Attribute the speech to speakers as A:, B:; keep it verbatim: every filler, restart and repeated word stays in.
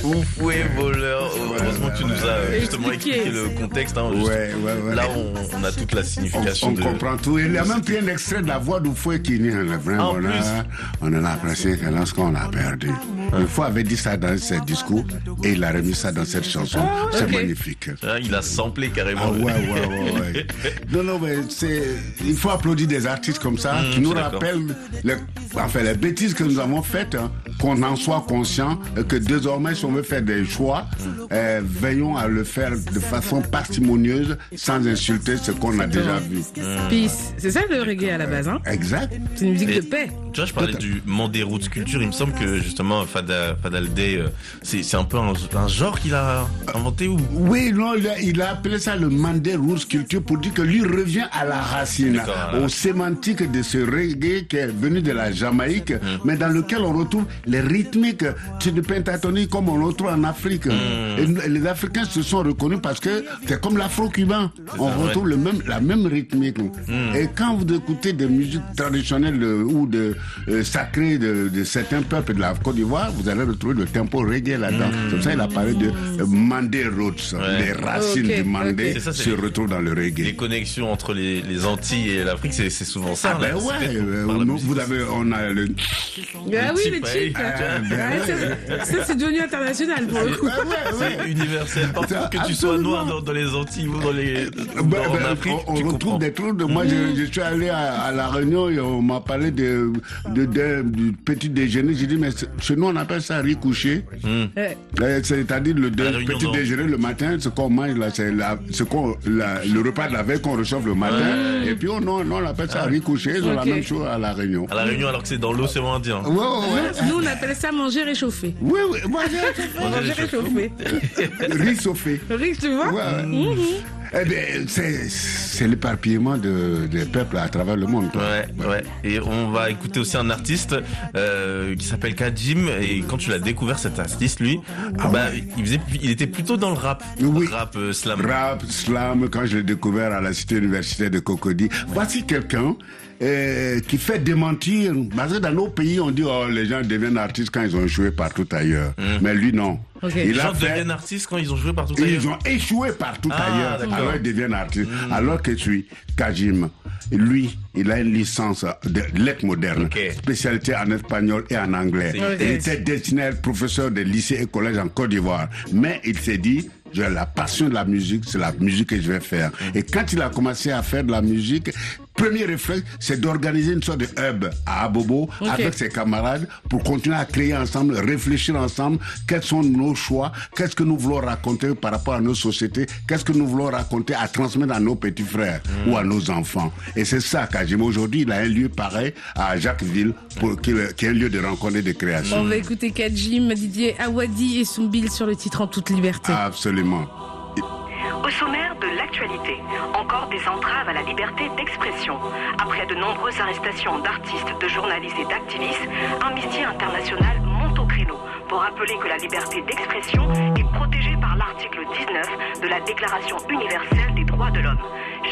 A: Bon fouet voleur. Heureusement que tu nous as justement expliqué le contexte. Hein,
B: ouais, ouais, ouais.
A: Là, on, on a toute la signification.
B: On, on
A: de...
B: comprend tout. Il y a même pris un extrait de la voix du fouet qui est vraiment. On a, on a l'impression que lorsqu'on l'a perdu. Le fouet avait dit ça dans ses discours et il a remis ça dans cette chanson.
A: Ah,
B: c'est
A: okay.
B: magnifique.
A: Ah, il a samplé carrément.
B: Ah, ouais, ouais, ouais, ouais. non, non, mais c'est, il faut applaudir des artistes comme ça mmh, qui nous rappellent les, enfin, les bêtises que nous avons faites, hein, qu'on en soit conscient et que désormais, si on veut faire des choix, mmh. euh, veillons à le faire de façon parcimonieuse sans insulter ce qu'on a déjà vu.
C: Mmh. Puis c'est ça le reggae à la base, hein?
B: Exact.
C: C'est une musique
A: et,
C: de paix.
A: Tu vois, je parlais du Mandé Roots Culture. Il me semble que justement, Fada, Fadaldé, c'est, c'est un peu un, un genre qu'il a inventé ou?
B: Oui, non, il a, il a appelé ça le Mandé Roots Culture pour dire que lui revient à la racine, aux sémantiques de ce reggae qui est venu de la Jamaïque, mmh. mais dans lequel on retrouve les rythmiques du pentatonique comme on le retrouve en Afrique. Mmh. Et les Africains se sont reconnus parce que c'est comme l'afro-cubain. C'est on ça, retrouve ouais. le même, la même rythmique. Mmh. Et quand vous écoutez des musiques traditionnelles euh, ou de, euh, sacrées de, de certains peuples de la Côte d'Ivoire, vous allez retrouver le tempo reggae là-dedans. Mmh. Comme ça, il a parlé de euh, Mandé Roots. Ouais. Les racines okay. du Mandé okay. ça, se retrouvent dans le reggae.
A: Les connexions entre les, les Antilles et l'Afrique, c'est, c'est souvent ça.
B: Ah ben ouais, euh, nous, vous avez, on a le...
C: Ah oui, le chip. Ah, ben ouais. Ça, c'est devenu international pour le coup.
A: Ouais, ouais, ouais. C'est universel. Partout que tu Absolument. sois noir dans, dans les Antilles ou dans les... Dans,
B: ben,
A: en
B: ben,
A: Afrique,
B: on, on
A: retrouve
B: comprends. Des trucs. De, moi,
A: mmh.
B: je, je suis allé à, à La Réunion et on m'a parlé de, de, de, du petit déjeuner. J'ai dit, mais chez nous, on appelle ça riz couché. Mmh. Euh, c'est-à-dire le de, petit donc. déjeuner le matin, ce qu'on mange là, c'est la, ce qu'on, la, le repas de la veille qu'on reçoit le matin. Ouais. Et puis, on, on, on appelle ça ah. riz couché. Ils ont okay. la même chose à La Réunion.
A: À La Réunion, alors que c'est dans l'océan Indien.
B: Ouais, ouais, ouais.
C: Nous, on appelle ça manger réchauffé.
B: Oui, oui, manger
C: réchauffé.
B: Riz chauffé.
C: Riz, tu vois?
B: Ouais. Mmh. Eh bien, c'est, c'est l'éparpillement de, des peuples à travers le monde. Quoi.
A: Ouais, ouais. Et on va écouter aussi un artiste euh, qui s'appelle Kadjim. Et quand tu l'as découvert, cet artiste, lui, ah bah, ouais. il, faisait, il était plutôt dans le rap.
B: Oui.
A: Rap, euh, slam.
B: Rap, slam, quand je l'ai découvert à la cité universitaire de Cocody. Voici quelqu'un euh, qui fait démentir. Parce que dans nos pays, on dit oh, les gens deviennent artistes quand ils ont échoué partout ailleurs. Mmh. Mais lui, non.
A: Okay. Les gens fait... deviennent artistes quand ils ont joué partout ailleurs.
B: Ils ont échoué partout
A: ah,
B: ailleurs.
A: D'accord.
B: Alors ils deviennent artistes. Mmh. Alors que celui, Kadjim, lui, il a une licence de lettres modernes, okay. spécialité en espagnol et en anglais. C'est il était destiné professeur de lycée et collège en Côte d'Ivoire. Mais il s'est dit, j'ai la passion de la musique, c'est la musique que je vais faire. Mmh. Et quand il a commencé à faire de la musique, premier réflexe, c'est d'organiser une sorte de hub à Abobo okay. avec ses camarades pour continuer à créer ensemble, réfléchir ensemble, quels sont nos choix, qu'est-ce que nous voulons raconter par rapport à nos sociétés, qu'est-ce que nous voulons raconter à transmettre à nos petits frères mmh. ou à nos enfants. Et c'est ça qu'Ajim aujourd'hui, il a un lieu pareil à Jacquesville, pour, qui, qui est un lieu de rencontre et de création.
C: On va écouter Kadjim, Didier Awadi et Soumbil sur le titre En toute liberté.
B: Absolument.
D: Au sommaire de l'actualité, encore des entraves à la liberté d'expression. Après de nombreuses arrestations d'artistes, de journalistes et d'activistes, Amnesty International monte au créneau pour rappeler que la liberté d'expression est protégée par l'article dix-neuf de la Déclaration universelle des droits de l'homme.